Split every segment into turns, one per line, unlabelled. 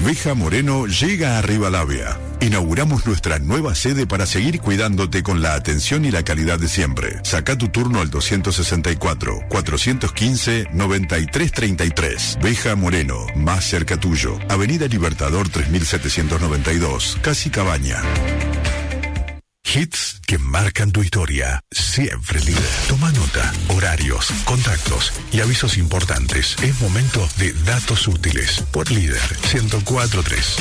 Veja Moreno llega a Rivadavia. Inauguramos nuestra nueva sede para seguir cuidándote con la atención y la calidad de siempre. Saca tu turno al 264-415-9333. Veja Moreno, más cerca tuyo. Avenida Libertador 3792, Casi Cabaña. Hits que marcan tu historia. Siempre líder. Toma nota, horarios, contactos y avisos importantes. Es momento de datos útiles. Por líder 104.3.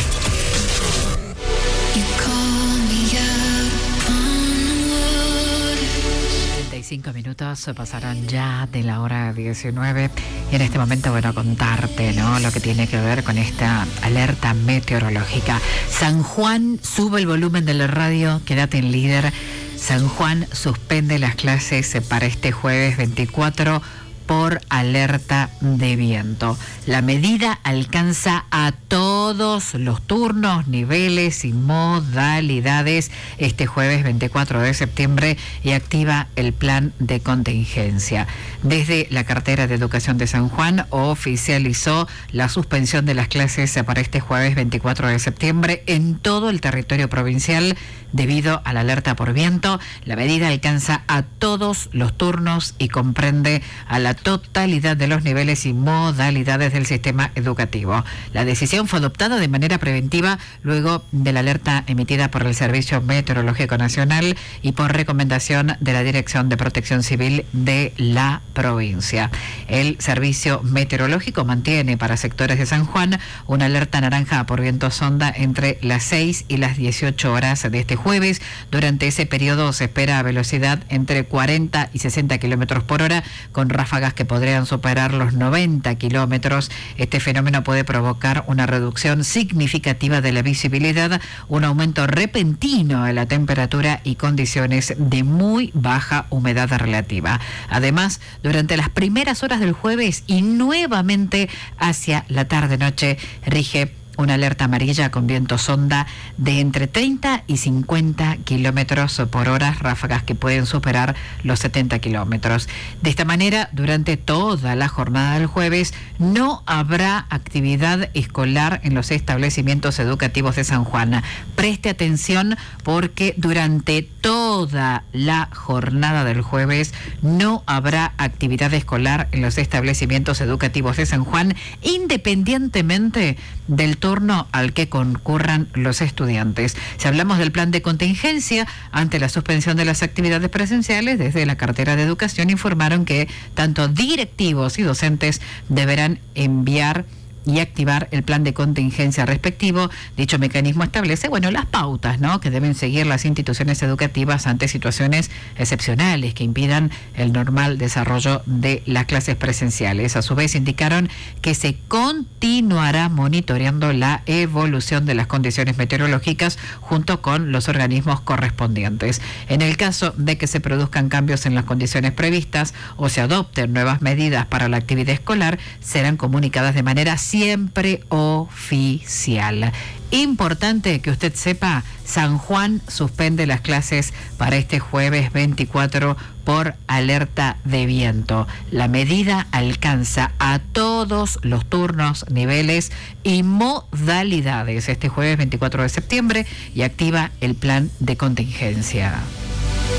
35 minutos pasaron ya de la hora 19 y en este momento, bueno, contarte, ¿no?, lo que tiene que ver con esta alerta meteorológica. San Juan sube el volumen de la radio, quédate en líder. San Juan suspende las clases para este jueves 24 por alerta de viento. La medida alcanza a todos los turnos, niveles y modalidades este jueves 24 de septiembre y activa el plan de contingencia. Desde la cartera de Educación de San Juan oficializó la suspensión de las clases para este jueves 24 de septiembre en todo el territorio provincial debido a la alerta por viento. La medida alcanza a todos los turnos y comprende a la totalidad de los niveles y modalidades del sistema educativo. La decisión fue adoptada de manera preventiva luego de la alerta emitida por el Servicio Meteorológico Nacional y por recomendación de la Dirección de Protección Civil de la provincia. El Servicio Meteorológico mantiene para sectores de San Juan una alerta naranja por viento sonda entre las 6 y las 18 horas de este jueves. Durante ese periodo se espera velocidad entre 40 y 60 kilómetros por hora, con ráfagas que podrían superar los 90 kilómetros. Este fenómeno puede provocar una reducción significativa de la visibilidad, un aumento repentino de la temperatura y condiciones de muy baja humedad relativa. Además, durante las primeras horas del jueves y nuevamente hacia la tarde-noche rige una alerta amarilla con viento sonda de entre 30 y 50 kilómetros por hora, ráfagas que pueden superar los 70 kilómetros. De esta manera, durante toda la jornada del jueves, no habrá actividad escolar en los establecimientos educativos de San Juan. Preste atención porque durante toda la jornada del jueves no habrá actividad escolar en los establecimientos educativos de San Juan, independientemente del turno al que concurran los estudiantes. Si hablamos del plan de contingencia ante la suspensión de las actividades presenciales, desde la cartera de Educación informaron que tanto directivos y docentes deberán enviar y activar el plan de contingencia respectivo. Dicho mecanismo establece, las pautas, ¿no?, que deben seguir las instituciones educativas ante situaciones excepcionales que impidan el normal desarrollo de las clases presenciales. A su vez, indicaron que se continuará monitoreando la evolución de las condiciones meteorológicas junto con los organismos correspondientes. En el caso de que se produzcan cambios en las condiciones previstas o se adopten nuevas medidas para la actividad escolar, serán comunicadas de manera siempre oficial. Importante que usted sepa, San Juan suspende las clases para este jueves 24 por alerta de viento. La medida alcanza a todos los turnos, niveles y modalidades este jueves 24 de septiembre y activa el plan de contingencia.